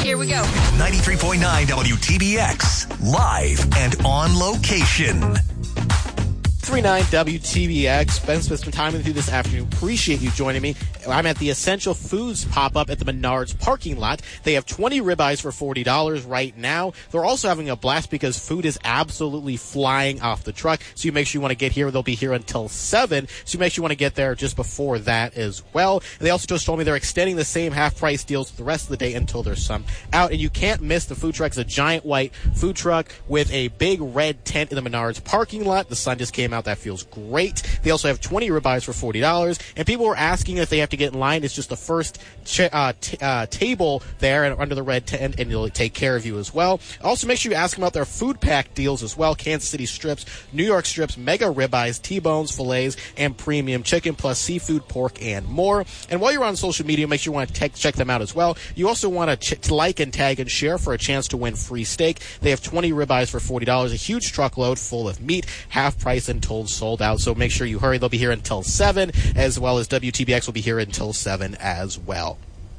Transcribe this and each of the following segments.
Here we go. 93.9 WTBX, live and on location. 39 WTBX. Ben Smith's been timing through this afternoon. Appreciate you joining me. I'm at the Essential Foods pop-up at the Menards parking lot. They have 20 ribeyes for $40 right now. They're also having a blast because food is absolutely flying off the truck. So you make sure you want to get here. They'll be here until 7. So you make sure you want to get there just before that as well. And they also just told me they're extending the same half-price deals the rest of the day until there's some out. And you can't miss the food truck. It's a giant white food truck with a big red tent in the Menards parking lot. The sun just came out. That feels great. They also have 20 ribeyes for $40. And people were asking if they have to get in line. It's just the first table there and under the red tent, and they'll take care of you as well. Also, make sure you ask them about their food pack deals as well. Kansas City strips, New York strips, mega ribeyes, T-bones, fillets, and premium chicken, plus seafood, pork, and more. And while you're on social media, make sure you want to check them out as well. You also want to like and tag and share for a chance to win free steak. They have 20 ribeyes for $40, a huge truckload full of meat, half price until sold out. So make sure you hurry. They'll be here until 7, as well as WTBX will be here until 7 as well.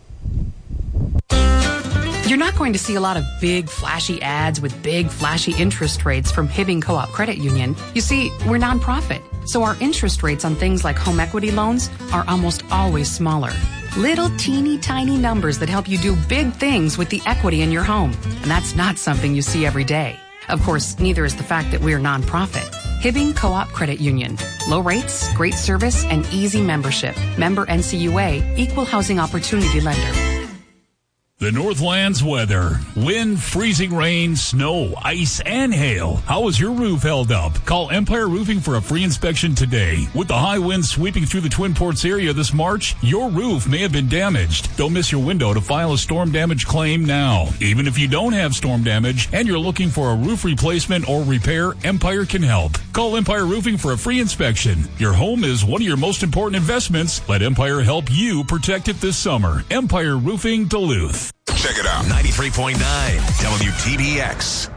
You're not going to see a lot of big, flashy ads with big, flashy interest rates from Hibbing Co-op Credit Union. You see, we're nonprofit, so our interest rates on things like home equity loans are almost always smaller. Little teeny tiny numbers that help you do big things with the equity in your home. And that's not something you see every day. Of course, neither is the fact that we're nonprofit. Hibbing Co-op Credit Union. Low rates, great service, and easy membership. Member NCUA, Equal Housing Opportunity Lender. The Northland's weather. Wind, freezing rain, snow, ice, and hail. How is your roof held up? Call Empire Roofing for a free inspection today. With the high winds sweeping through the Twin Ports area this March, your roof may have been damaged. Don't miss your window to file a storm damage claim now. Even if you don't have storm damage and you're looking for a roof replacement or repair, Empire can help. Call Empire Roofing for a free inspection. Your home is one of your most important investments. Let Empire help you protect it this summer. Empire Roofing Duluth. Check it out. 93.9 WTBX.